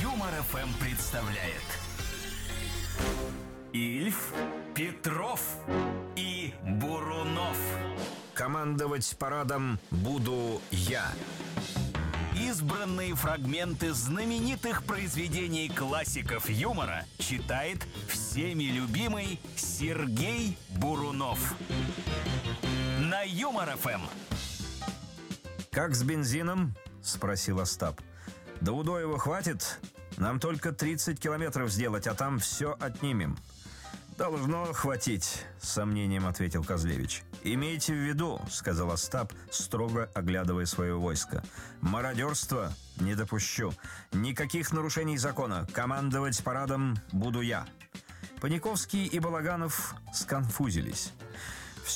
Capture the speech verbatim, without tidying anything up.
Юмор эф эм представляет Ильф, Петров и Бурунов. Командовать парадом буду я. Избранные фрагменты знаменитых произведений классиков юмора читает всеми любимый Сергей Бурунов. На Юмор эф эм. «Как с бензином?» — спросил Остап. «До Удоева хватит? Нам только тридцать километров сделать, а там все отнимем». «Должно хватить», — с сомнением ответил Козлевич. «Имейте в виду», — сказал Остап, строго оглядывая свое войско. «Мародерство не допущу. Никаких нарушений закона. Командовать парадом буду я». Паниковский и Балаганов сконфузились.